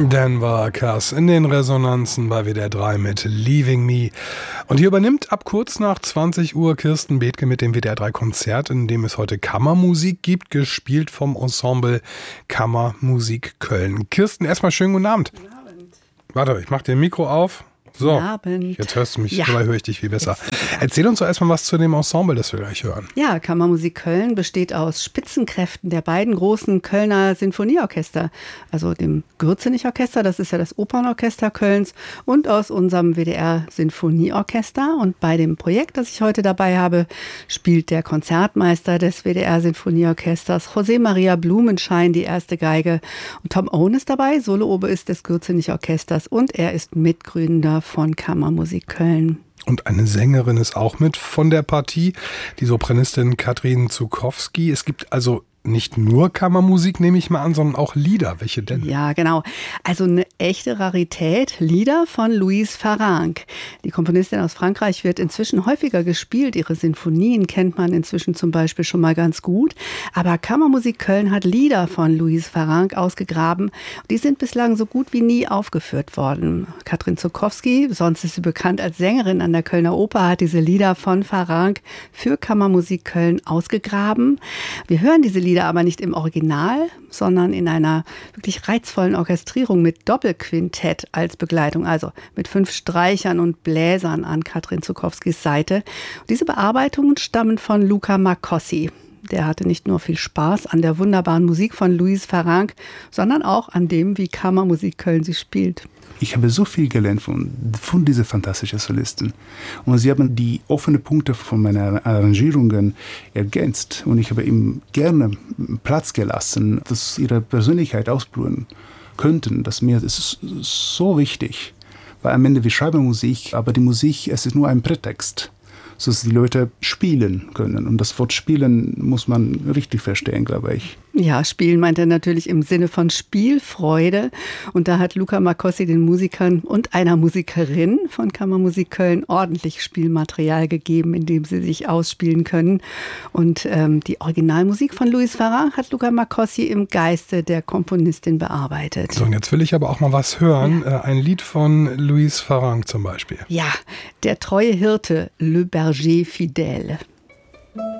Dan war Cass in den Resonanzen bei WDR 3 mit Leaving Me. Und hier übernimmt ab kurz nach 20 Uhr Kirsten Bethke mit dem WDR 3 Konzert, in dem es heute Kammermusik gibt, gespielt vom Ensemble Kammermusik Köln. Kirsten, erstmal schönen guten Abend. Guten Abend. Warte, ich mach dir ein Mikro auf. So, jetzt hörst du mich, dabei höre ich dich viel besser. Erzähl uns doch erstmal was zu dem Ensemble, das wir gleich hören. Ja, Kammermusik Köln besteht aus Spitzenkräften der beiden großen Kölner Sinfonieorchester, also dem Gürzenich-Orchester, das ist ja das Opernorchester Kölns, und aus unserem WDR-Sinfonieorchester. Und bei dem Projekt, das ich heute dabei habe, spielt der Konzertmeister des WDR-Sinfonieorchesters José Maria Blumenschein die erste Geige. Und Tom Owen ist dabei, Solooberst des Gürzenich-Orchesters, und er ist Mitgründer von Kammermusik Köln. Und eine Sängerin ist auch mit von der Partie, die Sopranistin Katrin Zukowski. Es gibt also nicht nur Kammermusik, nehme ich mal an, sondern auch Lieder. Welche denn? Ja, genau. Also eine echte Rarität. Lieder von Louise Farrenc. Die Komponistin aus Frankreich wird inzwischen häufiger gespielt. Ihre Sinfonien kennt man inzwischen zum Beispiel schon mal ganz gut. Aber Kammermusik Köln hat Lieder von Louise Farrenc ausgegraben. Die sind bislang so gut wie nie aufgeführt worden. Katrin Zukowski, sonst ist sie bekannt als Sängerin an der Kölner Oper, hat diese Lieder von Farrenc für Kammermusik Köln ausgegraben. Wir hören diese Lieder aber nicht im Original, sondern in einer wirklich reizvollen Orchestrierung mit Doppelquintett als Begleitung, also mit 5 Streichern und Bläsern an Katrin Zukowskis Seite. Und diese Bearbeitungen stammen von Luca Marcossi. Der hatte nicht nur viel Spaß an der wunderbaren Musik von Louise Farrenc, sondern auch an dem, wie Kammermusik Köln sie spielt. Ich habe so viel gelernt von diesen fantastischen Solisten. Und sie haben die offenen Punkte von meinen Arrangierungen ergänzt. Und ich habe ihm gerne Platz gelassen, dass ihre Persönlichkeit ausblühen könnten. Das ist so wichtig. Weil am Ende, wir schreiben Musik, aber die Musik, es ist nur ein Prätext, sodass die Leute spielen können. Und das Wort spielen muss man richtig verstehen, glaube ich. Ja, spielen meint er natürlich im Sinne von Spielfreude. Und da hat Luca Marcossi den Musikern und einer Musikerin von Kammermusik Köln ordentlich Spielmaterial gegeben, in dem sie sich ausspielen können. Und die Originalmusik von Louise Farrenc hat Luca Marcossi im Geiste der Komponistin bearbeitet. So, und jetzt will ich aber auch mal was hören. Ja. Ein Lied von Louise Farrenc zum Beispiel. Ja, Der treue Hirte, Le Berger Fidèle.